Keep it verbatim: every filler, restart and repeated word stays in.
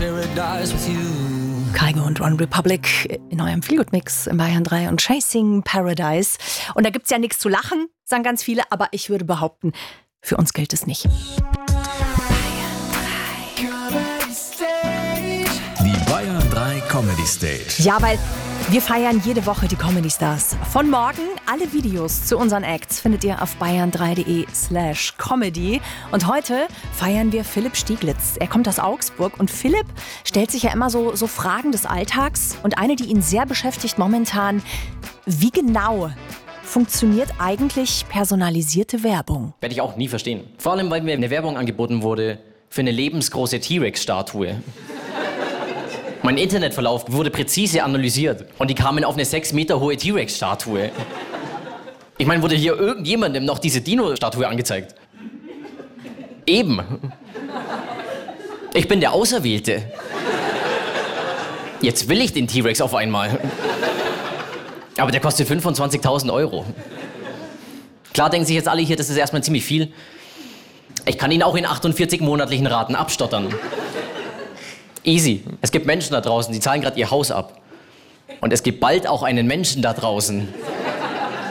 Kygo und One Republic in eurem Feelgood-Mix in Bayern drei und Chasing Paradise. Und da gibt's ja nichts zu lachen, sagen ganz viele, aber ich würde behaupten, für uns gilt es nicht. Die Bayern drei Comedy Stage. Ja, weil wir feiern jede Woche die Comedy Stars. Von morgen alle Videos zu unseren Acts findet ihr auf bayern drei punkt de slash comedy. Und heute feiern wir Philipp Stieglitz. Er kommt aus Augsburg und Philipp stellt sich ja immer so, so Fragen des Alltags. Und eine, die ihn sehr beschäftigt momentan, wie genau funktioniert eigentlich personalisierte Werbung? Werde ich auch nie verstehen. Vor allem, weil mir eine Werbung angeboten wurde für eine lebensgroße T-Rex-Statue. Mein Internetverlauf wurde präzise analysiert und die kamen auf eine sechs Meter hohe T-Rex-Statue. Ich meine, wurde hier irgendjemandem noch diese Dino-Statue angezeigt? Eben. Ich bin der Auserwählte. Jetzt will ich den T-Rex auf einmal. Aber der kostet fünfundzwanzigtausend Euro. Klar denken sich jetzt alle hier, das ist erstmal ziemlich viel. Ich kann ihn auch in achtundvierzig monatlichen Raten abstottern. Easy. Es gibt Menschen da draußen, die zahlen gerade ihr Haus ab. Und es gibt bald auch einen Menschen da draußen,